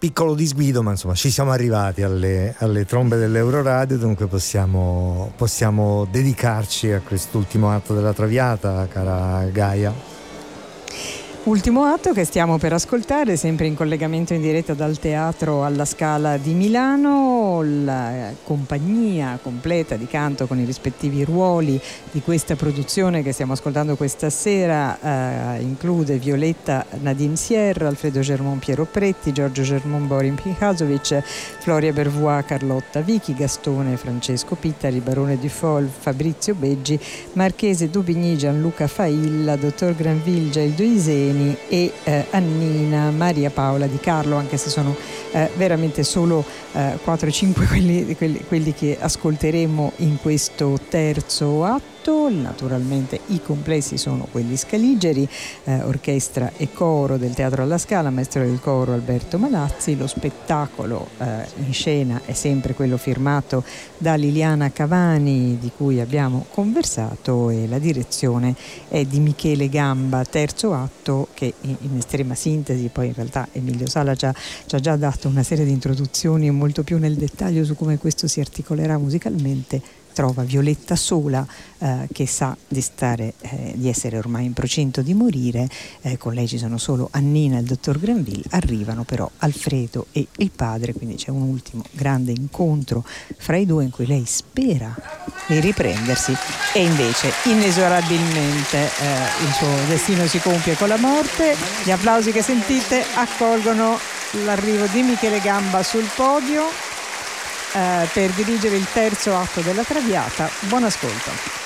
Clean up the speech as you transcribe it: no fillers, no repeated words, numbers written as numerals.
piccolo disguido, ma insomma ci siamo arrivati alle trombe dell'Euroradio, dunque possiamo dedicarci a quest'ultimo atto della Traviata, cara Gaia. Ultimo atto che stiamo per ascoltare, sempre in collegamento in diretta dal Teatro alla Scala di Milano. La compagnia completa di canto con i rispettivi ruoli di questa produzione che stiamo ascoltando questa sera include Violetta Nadine Sierra, Alfredo Germon Piero Pretti, Giorgio Germon Borin Pihazovic, Floria Bervois Carlotta Vichi, Gastone Francesco Pittari, Barone Dufol Fabrizio Beggi, Marchese Dubigny Gianluca Failla, Dottor Granville Geldo Iseni e Annina Maria Paola Di Carlo, anche se sono veramente solo 4-5 quelli che ascolteremo in questo terzo atto. Naturalmente i complessi sono quelli scaligeri, orchestra e coro del Teatro alla Scala, maestro del coro Alberto Malazzi. Lo spettacolo in scena è sempre quello firmato da Liliana Cavani, di cui abbiamo conversato, e la direzione è di Michele Gamba. Terzo atto che in estrema sintesi, poi in realtà Emilio Sala ci ha già dato una serie di introduzioni molto più nel dettaglio su come questo si articolerà musicalmente. Trova Violetta sola, che sa di essere ormai in procinto di morire. Con lei ci sono solo Annina e il dottor Granville. Arrivano però Alfredo e il padre, quindi c'è un ultimo grande incontro fra i due in cui lei spera di riprendersi e invece inesorabilmente il suo destino si compie con la morte. Gli applausi che sentite accolgono l'arrivo di Michele Gamba sul podio per dirigere il terzo atto della Traviata. Buon ascolto.